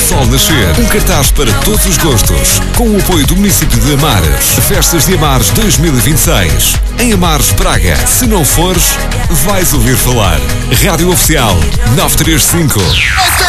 sol nascer. Um cartaz para todos os gostos. Com o apoio do município de Amares. Festas de Amares 2026. Em Amares, Praga. Se não fores, vais ouvir falar. Rádio Oficial 935.